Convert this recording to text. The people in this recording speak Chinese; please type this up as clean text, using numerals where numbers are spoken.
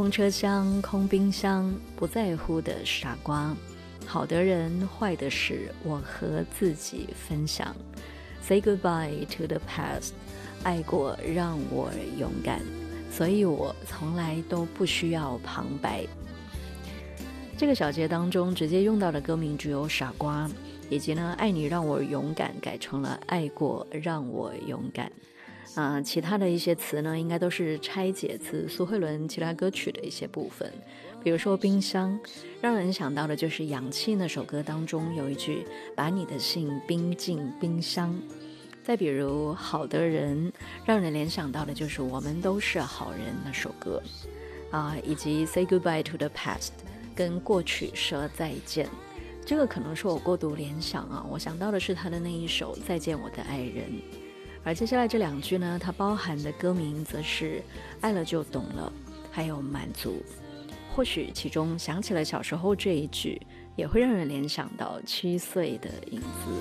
空车厢、空冰箱，不在乎的傻瓜，好的人，坏的事，我和自己分享。Say goodbye to the past， 爱过让我勇敢，所以我从来都不需要旁白。这个小节当中直接用到的歌名只有傻瓜，以及呢爱你让我勇敢改成了爱过让我勇敢。其他的一些词呢应该都是拆解自苏慧伦其他歌曲的一些部分，比如说冰箱，让人想到的就是氧气那首歌当中有一句把你的心冰进冰箱。再比如好的人，让人联想到的就是我们都是好人那首歌以及 Say goodbye to the past， 跟过去说再见。这个可能是我过度联想我想到的是他的那一首再见我的爱人。而接下来这两句呢，它包含的歌名则是爱了就懂了，还有满足。或许其中想起了小时候这一句，也会让人联想到7岁的影子。